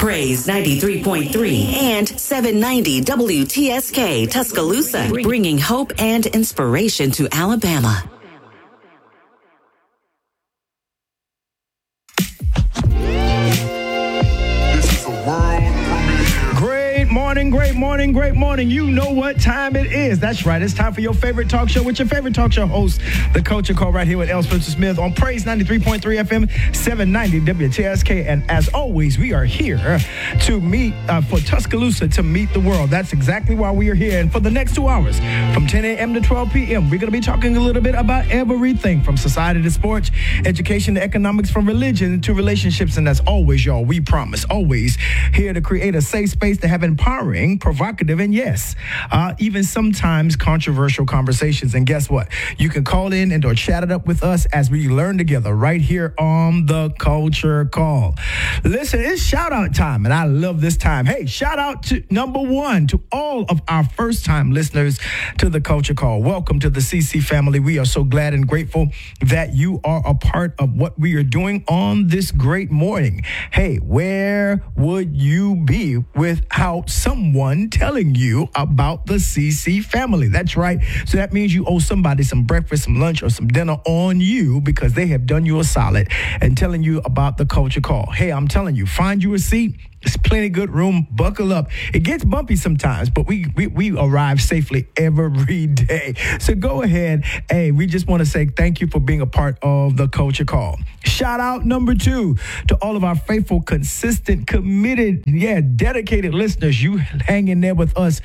Praise 93.3 and 790 WTSK Tuscaloosa, bringing hope and inspiration to Alabama. Great morning. You know what time it is. That's right. It's time for your favorite talk show with your favorite talk show host, the Culture Call, right here with L. Spencer Smith on Praise 93.3 FM, 790 WTSK. And as always, we are here to meet for Tuscaloosa to meet the world. That's exactly why we are here. And for the next 2 hours, from 10 a.m. to 12 p.m., we're going to be talking a little bit about everything from society to sports, education to economics, from religion to relationships. And as always, y'all, we promise, always here to create a safe space to have empowering, provocative, and yes, even sometimes controversial conversations. And guess what? You can call in and or chat it up with us as we learn together right here on the Culture Call. Listen, it's shout out time, and I love this time. Hey, shout out to number one to all of our first time listeners to the Culture Call. Welcome to the CC family. We are so glad and grateful that you are a part of what we are doing on this great morning. Hey, where would you be without someone telling you about the CC family? That's right. So that means you owe somebody some breakfast, some lunch, or some dinner on you, because they have done you a solid and telling you about the Culture Call. Hey, I'm telling you, find you a seat. There's plenty good room. Buckle up. It gets bumpy sometimes, but we arrive safely every day. So go ahead. Hey, we just want to say thank you for being a part of the Culture Call. Shout out number two to all of our faithful, consistent, committed, dedicated listeners. You hang in there with us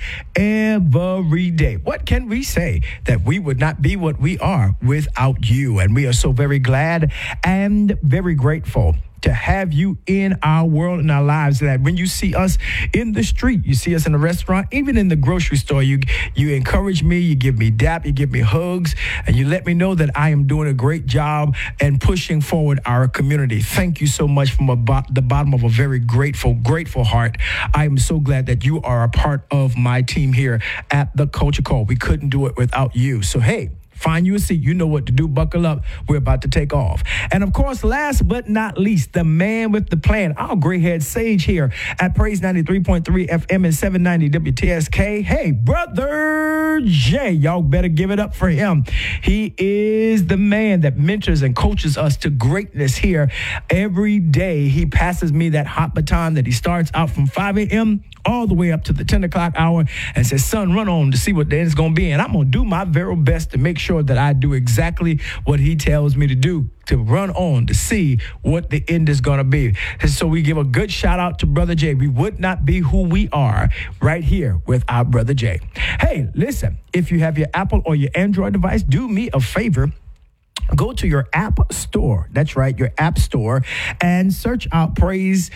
every day. What can we say that we would not be what we are without you? And we are so very glad and very grateful to have you in our world, in our lives, that when you see us in the street, you see us in the restaurant, even in the grocery store, you encourage me, you give me dap, you give me hugs, and you let me know that I am doing a great job and pushing forward our community. Thank you so much from the bottom of a very grateful heart. I am so glad that you are a part of my team here at the Culture Call. We couldn't do it without you. So, hey, find you a seat. You know what to do. Buckle up. We're about to take off. And of course, last but not least, the man with the plan, our gray-haired sage here at Praise 93.3 FM and 790 WTSK. Hey, Brother Jay, y'all better give it up for him. He is the man that mentors and coaches us to greatness here every day. He passes me that hot baton that he starts out from 5 a.m. all the way up to the 10 o'clock hour and says, son, run on to see what the end is going to be. And I'm going to do my very best to make sure that I do exactly what he tells me to do, to run on to see what the end is going to be. And so we give a good shout out to Brother Jay. We would not be who we are right here without Brother Jay. Hey, listen, if you have your Apple or your Android device, do me a favor. Go to your app store. That's right, your app store, and search out Praise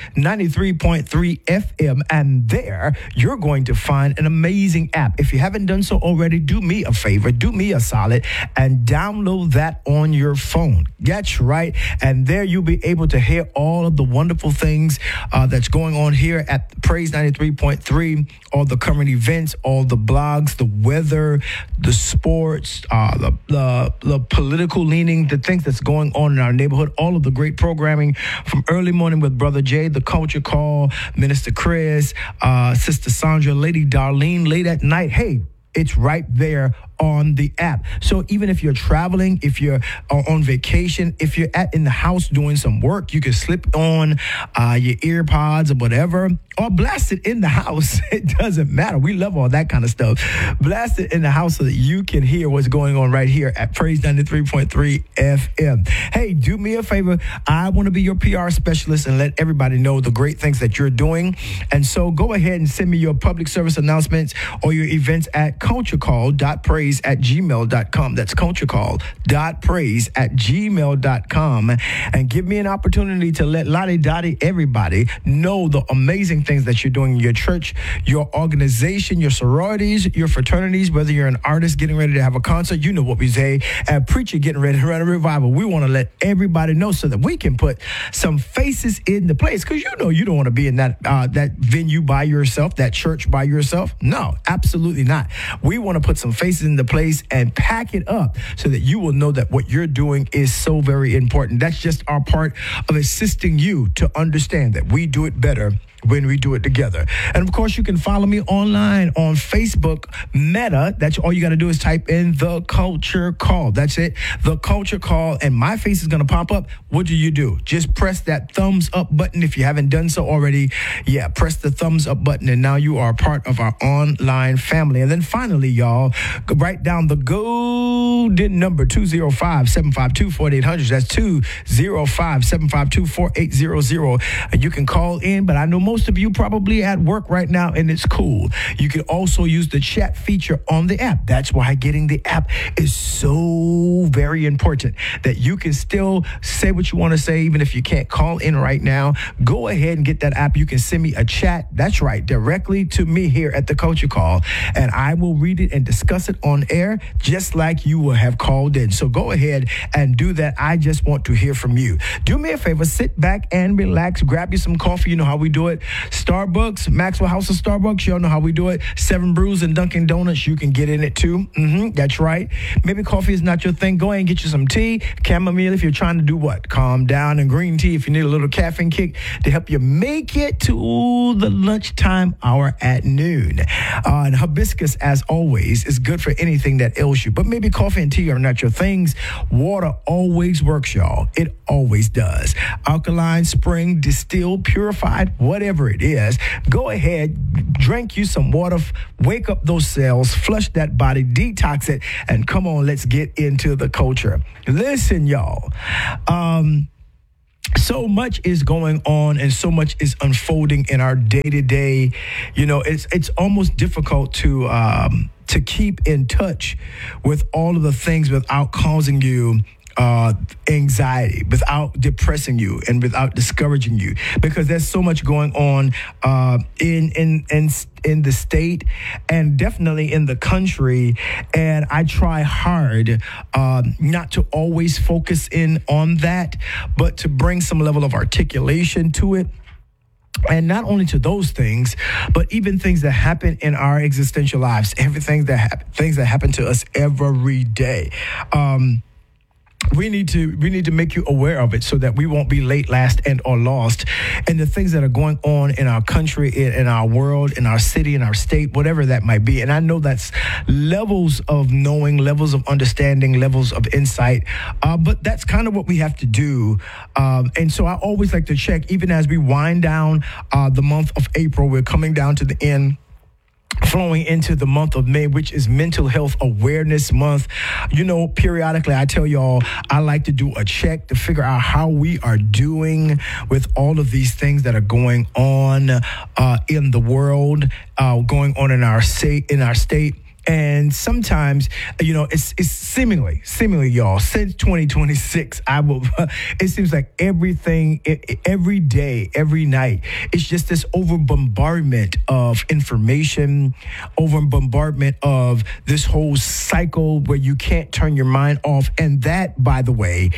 93.3 FM. And there you're going to find an amazing app. If you haven't done so already, do me a favor, do me a solid, and download that on your phone. That's right. And there you'll be able to hear all of the wonderful things that's going on here at Praise 93.3, all the current events, all the blogs, the weather, the sports, the political leaning, the things that's going on in our neighborhood, all of the great programming from Early Morning with Brother Jay, the Culture Call, Minister Chris, Sister Sandra, Lady Darlene, late at night. Hey, it's right there on the app. So even if you're traveling, if you're on vacation, if you're in the house doing some work, you can slip on your ear pods or whatever, or blast it in the house. It doesn't matter. We love all that kind of stuff. Blast it in the house so that you can hear what's going on right here at Praise 93.3 FM. Hey, do me a favor. I want to be your PR specialist and let everybody know the great things that you're doing. And so go ahead and send me your public service announcements or your events at culturecall.praise@gmail.com. That's culturecall.praise@gmail.com. And give me an opportunity to let Lottie Dottie everybody know the amazing things that you're doing in your church, your organization, your sororities, your fraternities, whether you're an artist getting ready to have a concert, you know what we say, a preacher getting ready to run a revival. We want to let everybody know so that we can put some faces in the place, because you know you don't want to be in that venue by yourself, that church by yourself. No, absolutely not. We want to put some faces in the place and pack it up so that you will know that what you're doing is so very important. That's just our part of assisting you to understand that we do it better when we do it together. And of course, you can follow me online on Facebook, Meta. That's all you got to do is type in The Culture Call. That's it, The Culture Call, and my face is going to pop up. What do? Just press that thumbs up button if you haven't done so already. Yeah, press the thumbs up button, and now you are part of our online family. And then finally, y'all, write down the golden number, 205-752-4800. That's 205-752-4800. And you can call in, but I know most of you probably at work right now, and it's cool. You can also use the chat feature on the app. That's why getting the app is so very important, that you can still say what you want to say, even if you can't call in right now. Go ahead and get that app. You can send me a chat. That's right, directly to me here at the Culture Call, and I will read it and discuss it on air, just like you will have called in. So go ahead and do that. I just want to hear from you. Do me a favor, sit back and relax. Grab you some coffee. You know how we do it. Starbucks, Maxwell House of Starbucks. Y'all know how we do it. 7 Brews and Dunkin' Donuts. You can get in it too. That's right. Maybe coffee is not your thing. Go ahead and get you some tea, chamomile if you're trying to do what? Calm down, and green tea if you need a little caffeine kick to help you make it to the lunchtime hour at noon. And hibiscus, as always, is good for anything that ails you. But maybe coffee and tea are not your things. Water always works, y'all. It always does. Alkaline, spring, distilled, purified, whatever it is, go ahead, drink you some water, wake up those cells, flush that body, detox it, and come on, let's get into the culture. Listen, y'all. So much is going on, and so much is unfolding in our day-to-day. You know, it's almost difficult to keep in touch with all of the things without causing you anxiety, without depressing you, and without discouraging you, because there's so much going on in the state and definitely in the country. And I try hard not to always focus in on that, but to bring some level of articulation to it. And not only to those things, but even things that happen in our existential lives, things that happen to us every day. We need to make you aware of it so that we won't be late, last, and or lost. And the things that are going on in our country, in our world, in our city, in our state, whatever that might be. And I know that's levels of knowing, levels of understanding, levels of insight. But that's kind of what we have to do. And so I always like to check, even as we wind down the month of April, we're coming down to the end, flowing into the month of May, which is Mental Health Awareness Month. You know, periodically I tell y'all I like to do a check to figure out how we are doing with all of these things that are going on in the world, going on in our state. And sometimes, you know, it's seemingly, y'all, since 2026, it seems like everything, every day, every night, it's just this over bombardment of information, over bombardment of this whole cycle where you can't turn your mind off. And that, by the way,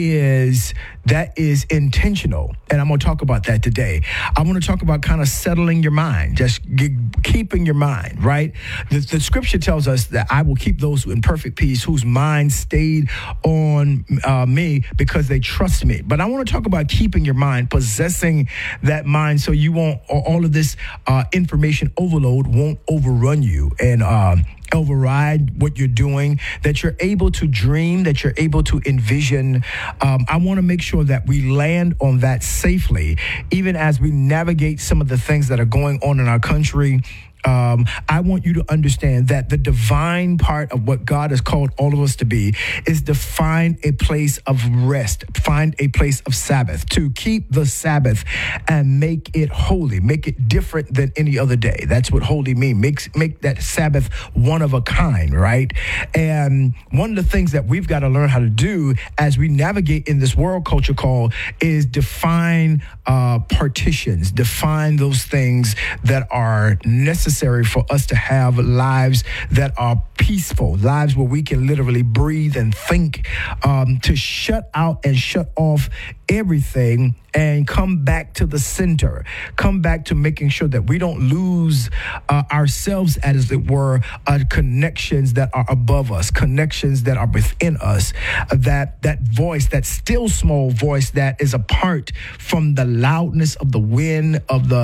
is intentional. And I'm going to talk about that today. I want to talk about kind of settling your mind, just keeping your mind, right? The scripture tells us that I will keep those in perfect peace whose mind stayed on me because they trust me. But I want to talk about keeping your mind, possessing that mind, so you won't, all of this information overload won't overrun you and override what you're doing, that you're able to dream, that you're able to envision. I want to make sure that we land on that safely, even as we navigate some of the things that are going on in our country. I want you to understand that the divine part of what God has called all of us to be is to find a place of rest, find a place of Sabbath, to keep the Sabbath and make it holy, make it different than any other day. That's what holy means. Make that Sabbath one of a kind, right? And one of the things that we've got to learn how to do as we navigate in this world culture call is define partitions, define those things that are necessary for us to have lives that are peaceful, lives where we can literally breathe and think, to shut out and shut off everything and come back to the center, come back to making sure that we don't lose ourselves, as it were, connections that are above us, connections that are within us, that voice, that still small voice that is apart from the loudness of the wind, of the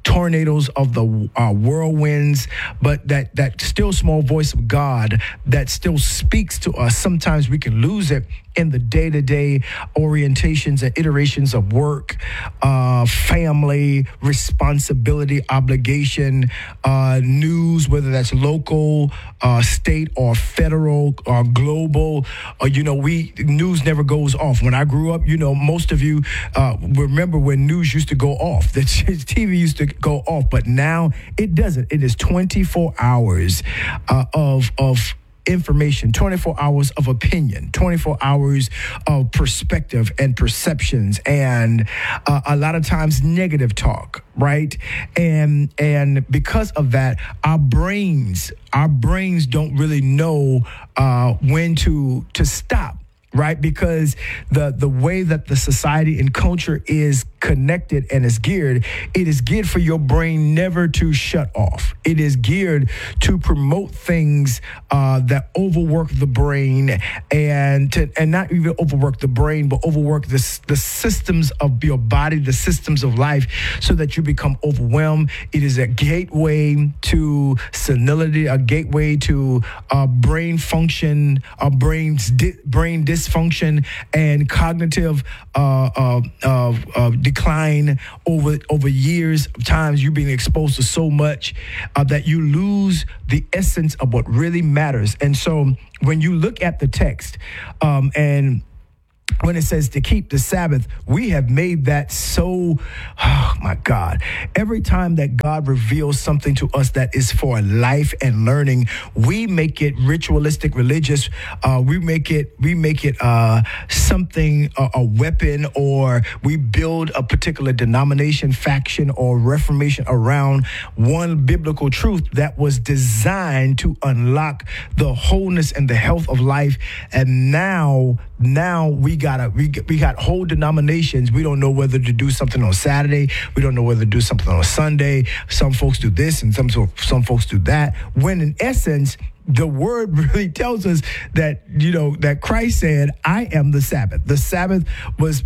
tornadoes of the whirlwinds, but that still small voice of God that still speaks to us. Sometimes we can lose it in the day-to-day orientations and iterations of work, family, responsibility, obligation, news, whether that's local, state, or federal, or global. News never goes off. When I grew up, most of you remember when news used to go off. The TV used to go off, but now it doesn't. It is 24 hours of information, 24 hours of opinion, 24 hours of perspective and perceptions, and a lot of times negative talk, right? And because of that, our brains don't really know when to stop. Right? Because the way that the society and culture is connected and is geared, it is geared for your brain never to shut off. It is geared to promote things that overwork the brain and not even overwork the brain, but overwork the systems of your body, the systems of life, so that you become overwhelmed. It is a gateway to senility, a gateway to brain function, brain dysfunction, and cognitive decline over years of times. You've been exposed to so much that you lose the essence of what really matters. And so when you look at the text and when it says to keep the Sabbath, we have made that so, oh my God. Every time that God reveals something to us that is for life and learning, we make it ritualistic, religious. We make it something, a weapon, or we build a particular denomination, faction, or reformation around one biblical truth that was designed to unlock the wholeness and the health of life. And now we got whole denominations. We don't know whether to do something on Saturday. We don't know whether to do something on Sunday. Some folks do this and some folks do that. When in essence, the word really tells us that, that Christ said, I am the Sabbath. The Sabbath was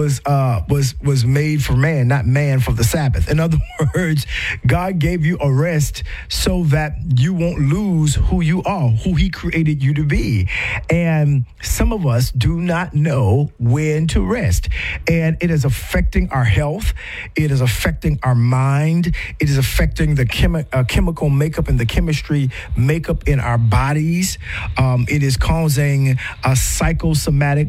made for man, not man for the Sabbath. In other words, God gave you a rest so that you won't lose who you are, who he created you to be. And some of us do not know when to rest. And it is affecting our health. It is affecting our mind. It is affecting the chemical makeup and the chemistry makeup in our bodies. It is causing a psychosomatic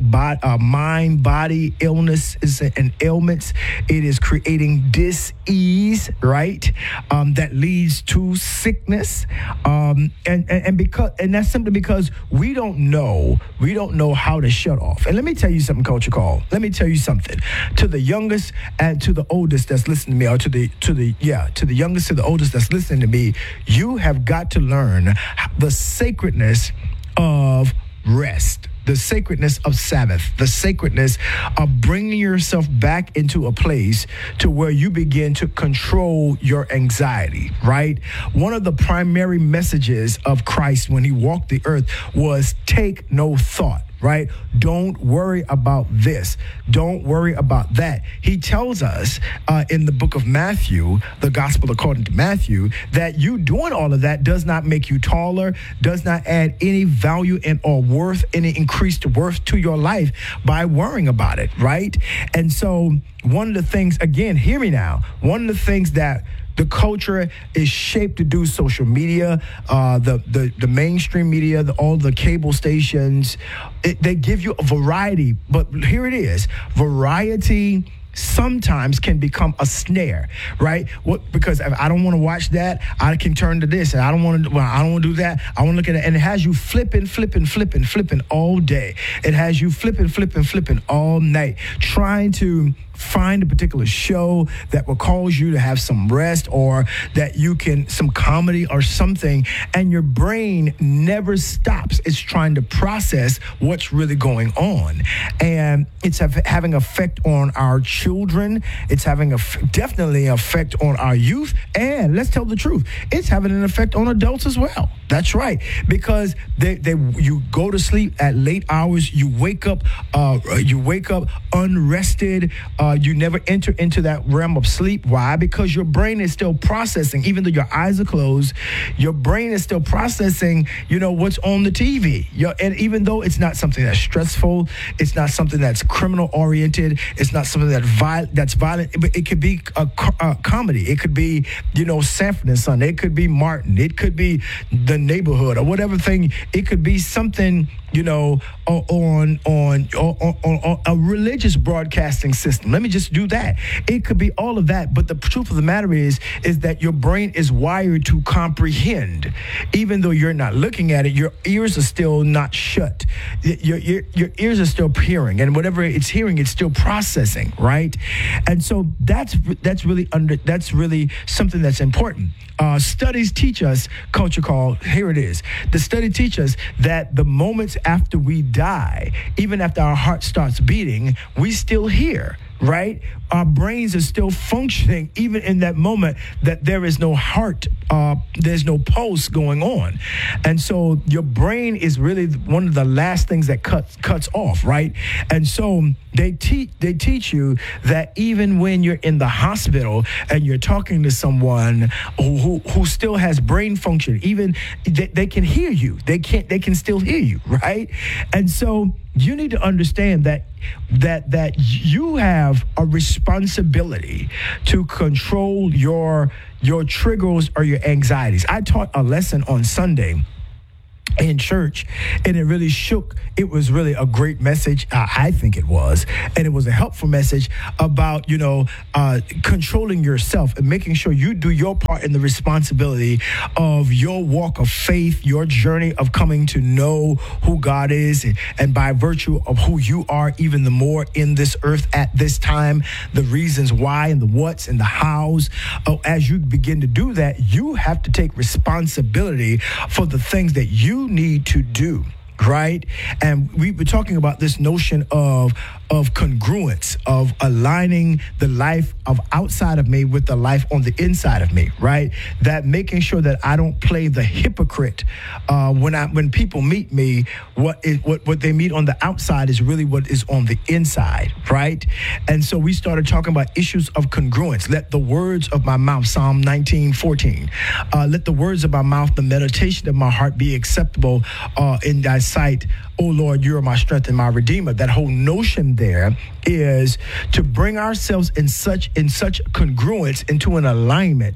mind-body illnesses and ailments. It is creating dis-ease, right? That leads to sickness. And that's simply because we don't know how to shut off. And let me tell you something, Culture Call. Let me tell you something. To the youngest and to the oldest that's listening to me, or to the youngest to the oldest that's listening to me, you have got to learn the sacredness of rest, the sacredness of Sabbath, the sacredness of bringing yourself back into a place to where you begin to control your anxiety, right? One of the primary messages of Christ when he walked the earth was take no thought. Right? Don't worry about this. Don't worry about that. He tells us in the book of Matthew, the gospel according to Matthew, that you doing all of that does not make you taller, does not add any value or worth, any increased worth to your life by worrying about it, right? And so one of the things, again, hear me now, one of the things that the culture is shaped to do, social media, the mainstream media, all the cable stations, they give you a variety. But here it is. Variety sometimes can become a snare, right? Because if I don't want to watch that, I can turn to this, and I don't want to do that. I want to look at it, and it has you flipping all day. It has you flipping all night, trying to find a particular show that will cause you to have some rest, or that you can, some comedy or something, and your brain never stops. It's trying to process what's really going on. And it's having effect on our children. It's having definitely an effect on our youth. And let's tell the truth, it's having an effect on adults as well. That's right. Because you go to sleep at late hours, you wake up unrested, You never enter into that realm of sleep. Why? Because your brain is still processing, even though your eyes are closed, your brain is still processing, what's on the TV. And even though it's not something that's stressful, it's not something that's criminal oriented, it's not something that's violent, but it could be a comedy. It could be, Sanford and Son. It could be Martin. It could be The Neighborhood or whatever thing. It could be something, on a religious broadcasting system. Let me just do that. It could be all of that. But the truth of the matter is that your brain is wired to comprehend. Even though you're not looking at it, your ears are still not shut. Your ears are still hearing, and whatever it's hearing, it's still processing, right? And so that's really something that's important. Studies teach us, Culture Call, here it is. The study teaches us that the moments after we die, even after our heart starts beating, we still hear, right? Our brains are still functioning even in that moment that there is no heart, there's no pulse going on. And so your brain is really one of the last things that cuts off, right? And so they teach you that even when you're in the hospital and you're talking to someone who still has brain function, even they can hear you. They can still hear you, right? And so you need to understand that you have a responsibility to control your triggers or your anxieties. I taught a lesson on Sunday in church, and it really shook. It was really a great message. I think it was, and it was a helpful message about, controlling yourself and making sure you do your part in the responsibility of your walk of faith, your journey of coming to know who God is, and by virtue of who you are, even the more in this earth at this time, the reasons why and the what's and the hows. As you begin to do that, you have to take responsibility for the things that you need to do, right? And we were talking about this notion of congruence, of aligning the life of outside of me with the life on the inside of me, right? That making sure that I don't play the hypocrite when people meet me. What they meet on the outside is really what is on the inside, right? And so we started talking about issues of congruence. Let the words of my mouth, Psalm 19:14. Let the words of my mouth, the meditation of my heart be acceptable in thy sight. Oh Lord, you are my strength and my redeemer. That whole notion there is to bring ourselves in such congruence, into an alignment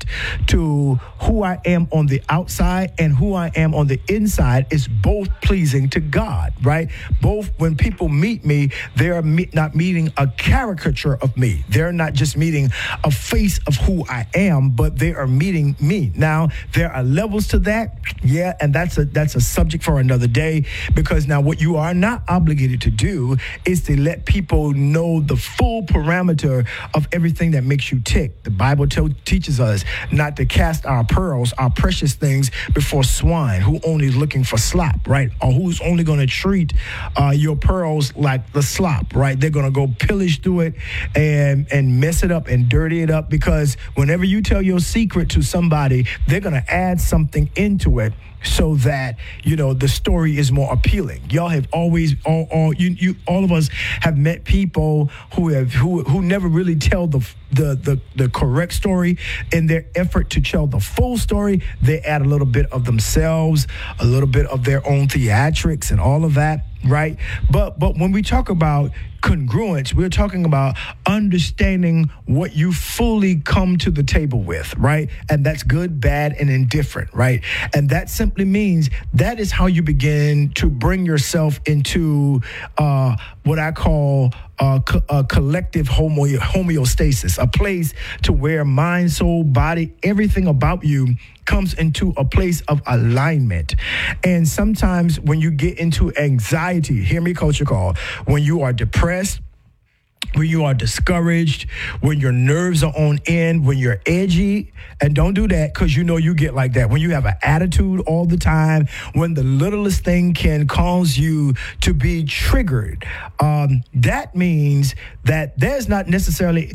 to who I am on the outside and who I am on the inside is both pleasing to God, right? Both, when people meet me, they're not meeting a caricature of me. They're not just meeting a face of who I am, but they are meeting me. Now, there are levels to that. Yeah, and that's a subject for another day, because now what you are not obligated to do is to let people know the full parameter of everything that makes you tick. The Bible teaches us not to cast our pearls, our precious things, before swine who only is looking for slop, right? Or who's only going to treat your pearls like the slop, right? They're going to go pillage through it and mess it up and dirty it up, because whenever you tell your secret to somebody, they're going to add something into it so that, the story is more appealing. Y'all have always, all of us have met people who never really tell the correct story. In their effort to tell the full story, they add a little bit of themselves, a little bit of their own theatrics and all of that, right? But when we talk about congruence, we're talking about understanding what you fully come to the table with, right? And that's good, bad, and indifferent, right? And that simply means that is how you begin to bring yourself into what I call a collective homeostasis, a place to where mind, soul, body, everything about you comes into a place of alignment. And sometimes when you get into anxiety, hear me, Culture Call, when you are depressed, when you are discouraged, when your nerves are on end, when you're edgy, and don't do that, because you get like that. When you have an attitude all the time, when the littlest thing can cause you to be triggered, that means that there's not necessarily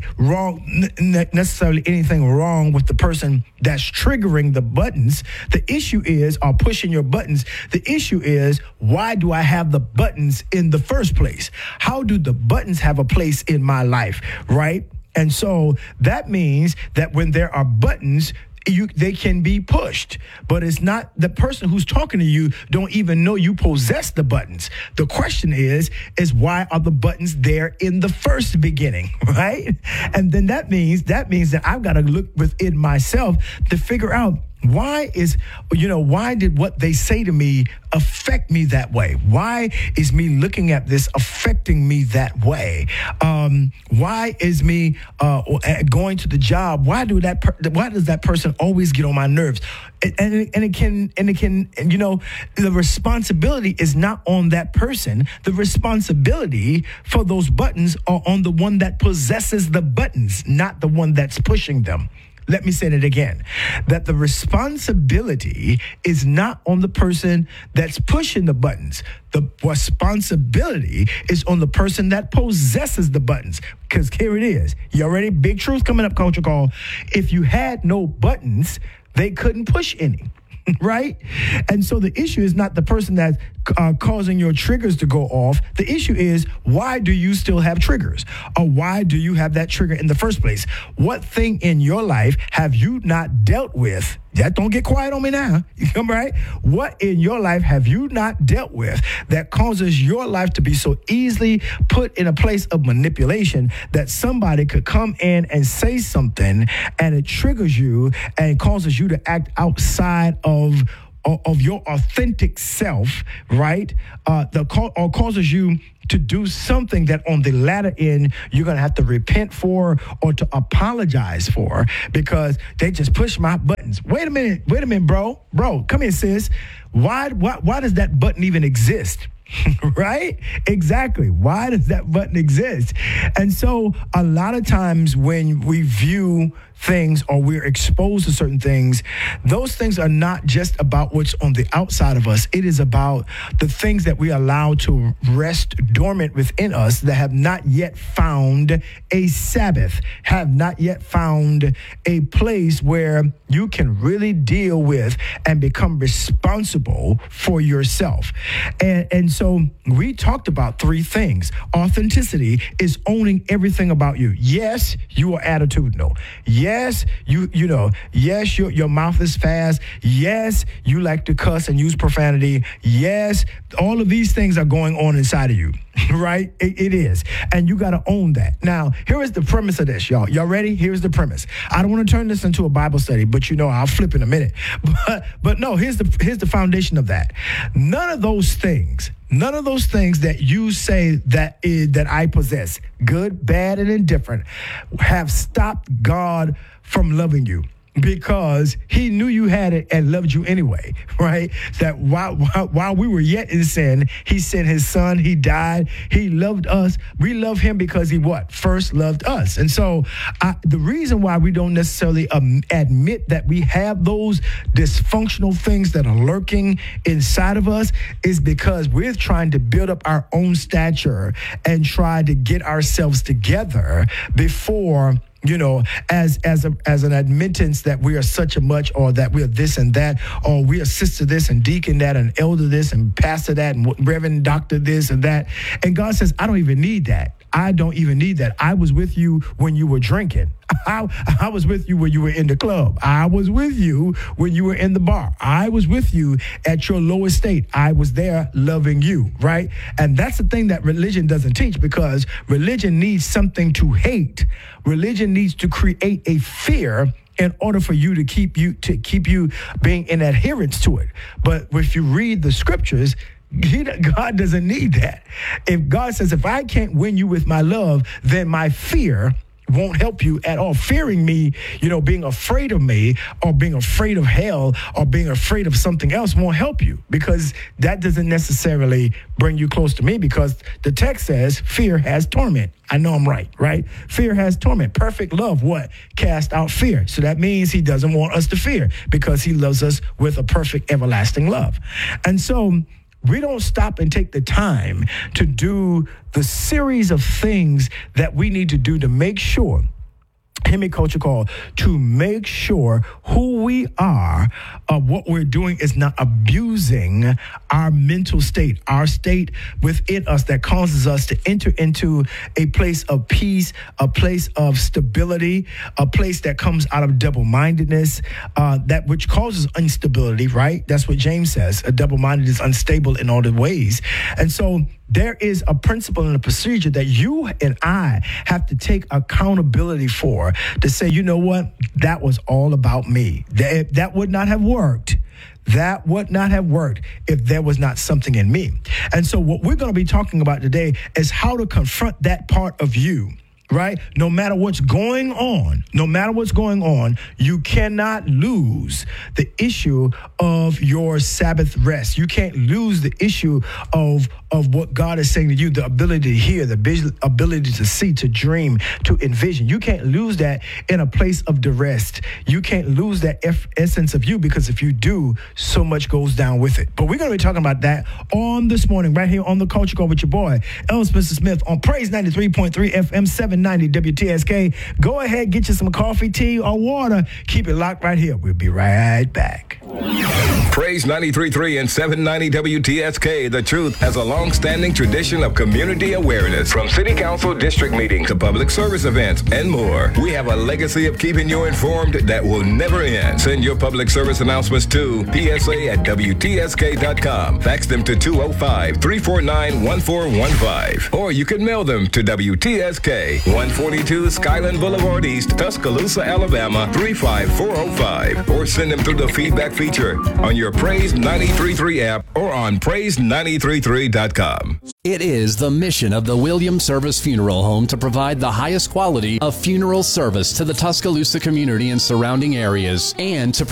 anything wrong with the person that's triggering the buttons. The issue is, or pushing your buttons, the issue is, why do I have the buttons in the first place? How do the buttons have a place place in my life, right? And so that means that when there are buttons, they can be pushed, but it's not the person who's talking to you don't even know you possess the buttons. The question is why are the buttons there in the first beginning, right? And then that means that I've got to look within myself to figure out why did what they say to me affect me that way? Why is me looking at this affecting me that way? Why is me going to the job? Why does that person always get on my nerves? And it can, the responsibility is not on that person. The responsibility for those buttons are on the one that possesses the buttons, not the one that's pushing them. Let me say it again, that the responsibility is not on the person that's pushing the buttons. The responsibility is on the person that possesses the buttons. Because here it is. You ready? Big truth coming up, Culture Call. If you had no buttons, they couldn't push any. Right? And so the issue is not the person that's causing your triggers to go off. The issue is, why do you still have triggers? Or why do you have that trigger in the first place? What thing in your life have you not dealt with? That don't get quiet on me now. You come right? What in your life have you not dealt with that causes your life to be so easily put in a place of manipulation that somebody could come in and say something and it triggers you and causes you to act outside of your authentic self, right? Or causes you to do something that on the latter end you're going to have to repent for or to apologize for because they just push my buttons. Wait a minute, bro, come here, sis. Why does that button even exist? Right? Exactly. Why does that button exist? And so a lot of times when we view things or we're exposed to certain things, those things are not just about what's on the outside of us. It is about the things that we allow to rest dormant within us that have not yet found a Sabbath, have not yet found a place where you can really deal with and become responsible for yourself. And so we talked about three things. Authenticity is owning everything about you. Yes, you are attitudinal. Yes, yes, your mouth is fast. Yes, you like to cuss and use profanity. Yes, all of these things are going on inside of you, right? It is. And you got to own that. Now, here is the premise of this, y'all. Y'all ready? Here's the premise. I don't want to turn this into a Bible study, but I'll flip in a minute. But no, here's the foundation of that. None of those things that you say that I possess, good, bad, and indifferent, have stopped God from loving you. Because he knew you had it and loved you anyway, right? That while we were yet in sin, he sent his son, he died, he loved us. We love him because he first loved us. And so the reason why we don't necessarily admit that we have those dysfunctional things that are lurking inside of us is because we're trying to build up our own stature and try to get ourselves together before as an admittance that we are such a much, or that we are this and that, or we are sister this and deacon that and elder this and pastor that and reverend doctor this and that. And God says, I don't even need that. I don't even need that. I was with you when you were drinking. I was with you when you were in the club. I was with you when you were in the bar. I was with you at your lowest state. I was there loving you, right? And that's the thing that religion doesn't teach, because religion needs something to hate. Religion needs to create a fear in order for you to keep you being in adherence to it. But if you read the scriptures, God doesn't need that. If God says, if I can't win you with my love, then my fear won't help you at all. Fearing me, being afraid of me or being afraid of hell or being afraid of something else won't help you, because that doesn't necessarily bring you close to me, because the text says fear has torment. I know I'm right? Fear has torment. Perfect love, cast out fear. So that means he doesn't want us to fear, because he loves us with a perfect everlasting love. And so we don't stop and take the time to do the series of things that we need to do to make sure, hear me, Culture Call, to make sure who we are, what we're doing is not abusing our mental state, our state within us that causes us to enter into a place of peace, a place of stability, a place that comes out of double-mindedness, that which causes instability, right? That's what James says. A double-minded is unstable in all the ways. And so there is a principle and a procedure that you and I have to take accountability for, to say, you know what, that was all about me. That would not have worked. That would not have worked if there was not something in me. And so what we're going to be talking about today is how to confront that part of you. Right? No matter what's going on, you cannot lose the issue of your Sabbath rest. You can't lose the issue of what God is saying to you, the ability to hear, the ability to see, to dream, to envision. You can't lose that in a place of duress. You can't lose that essence of you, because if you do, so much goes down with it. But we're going to be talking about that on this morning, right here on The Culture Call with your boy, Elvis Spencer Smith, on Praise 93.3 FM 790 WTSK. Go ahead, get you some coffee, tea, or water. Keep it locked right here. We'll be right back. Praise 93.3 and 790 WTSK. The Truth has a long-standing tradition of community awareness, from city council district meetings to public service events and more. We have a legacy of keeping you informed that will never end. Send your public service announcements to psa@wtsk.com. Fax them to 205-349-1415. Or you can mail them to WTSK, 142 Skyland Boulevard East, Tuscaloosa, Alabama, 35405. Or send them through the feedback feature on your Praise 93.3 app or on praise933.com. It is the mission of the Williams Service Funeral Home to provide the highest quality of funeral service to the Tuscaloosa community and surrounding areas, and to